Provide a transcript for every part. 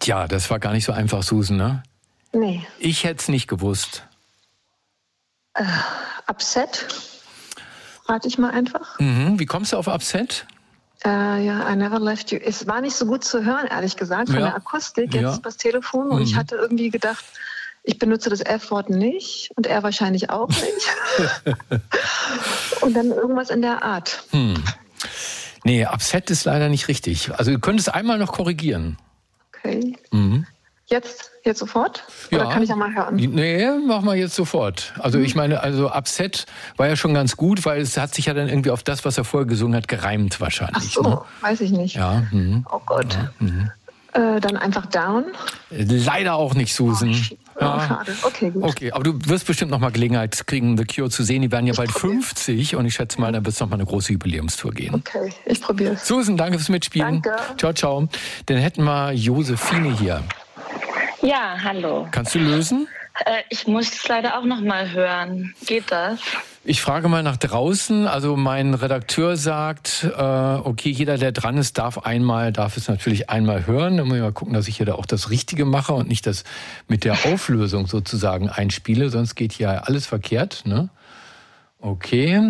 Tja, das war gar nicht so einfach, Susan, ne? Nee. Ich hätte es nicht gewusst. Upset? Rate ich mal einfach. Wie kommst du auf Upset? Ja, I never left you. Es war nicht so gut zu hören, ehrlich gesagt, von der Akustik, jetzt übers Telefon. Und ich hatte irgendwie gedacht, ich benutze das F-Wort nicht und er wahrscheinlich auch nicht. Und dann irgendwas in der Art. Nee, Upset ist leider nicht richtig. Also du könntest einmal noch korrigieren. Okay. Jetzt sofort? Oder kann ich ja mal hören? Nee, mach mal jetzt sofort. Also ich meine, Upset war ja schon ganz gut, weil es hat sich ja dann irgendwie auf das, was er vorher gesungen hat, gereimt wahrscheinlich. Ach so, ne? Weiß ich nicht. Ja. Oh Gott. Dann einfach down? Leider auch nicht, Susan. Schade. Okay, gut. Okay, aber du wirst bestimmt noch mal Gelegenheit kriegen, The Cure zu sehen. Die werden ja bald 50 und ich schätze mal, da wird es noch mal eine große Jubiläumstour gehen. Okay, ich probiere es. Susan, danke fürs Mitspielen. Danke. Ciao, ciao. Dann hätten wir Josephine hier. Ja, hallo. Kannst du lösen? Ich muss es leider auch noch mal hören. Geht das? Ich frage mal nach draußen. Also mein Redakteur sagt, okay, jeder, der dran ist, darf es natürlich einmal hören. Dann muss ich mal gucken, dass ich hier da auch das Richtige mache und nicht das mit der Auflösung sozusagen einspiele. Sonst geht hier alles verkehrt. Ne? Okay.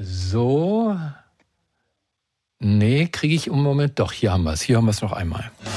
So. Nee, kriege ich im Moment. Doch, hier haben wir es. Hier haben wir es noch einmal.